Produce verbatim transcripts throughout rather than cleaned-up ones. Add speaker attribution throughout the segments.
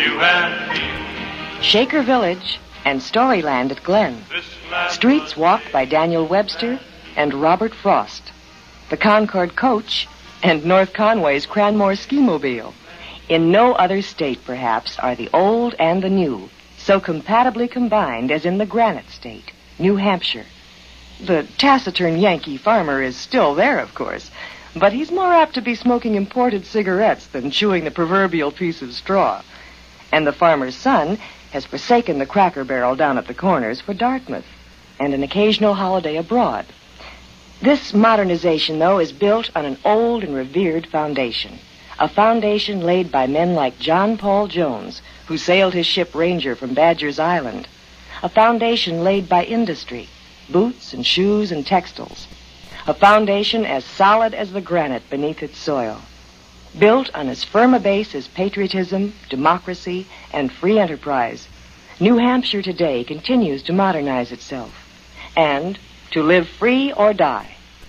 Speaker 1: You and me.
Speaker 2: Shaker Village and Storyland at Glen. Streets walked by Daniel Webster and Robert Frost. The Concord Coach and North Conway's Cranmore Ski-Mobile. In no other state, perhaps, are the old and the new so compatibly combined as in the Granite State, New Hampshire. The taciturn Yankee farmer is still there, of course, but he's more apt to be smoking imported cigarettes than chewing the proverbial piece of straw. And the farmer's son has forsaken the Cracker Barrel down at the corners for Dartmouth and an occasional holiday abroad. This modernization, though, is built on an old and revered foundation, a foundation laid by men like John Paul Jones, who sailed his ship Ranger from Badger's Island, a foundation laid by industry, boots and shoes and textiles, a foundation as solid as the granite beneath its soil, built on as firm a base as patriotism, democracy, and free enterprise. New Hampshire today continues to modernize itself and to live free or die.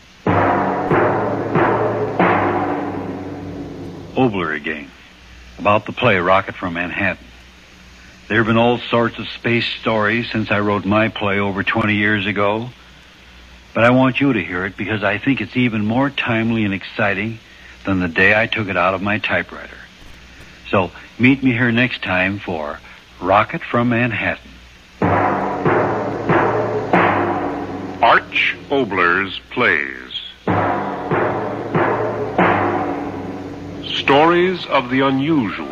Speaker 3: Obler again, about the play Rocket from Manhattan. There have been all sorts of space stories since I wrote my play over twenty years ago, but I want you to hear it because I think it's even more timely and exciting than the day I took it out of my typewriter. So meet me here next time for Rocket from Manhattan.
Speaker 1: Arch Obler's Plays. Stories of the unusual.